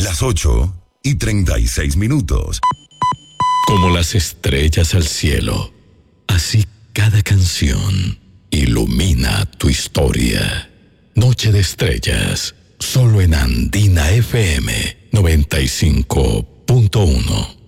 Las 8:36. Como las estrellas al cielo, así cada canción ilumina tu historia. Noche de Estrellas, solo en Andina FM 95.1.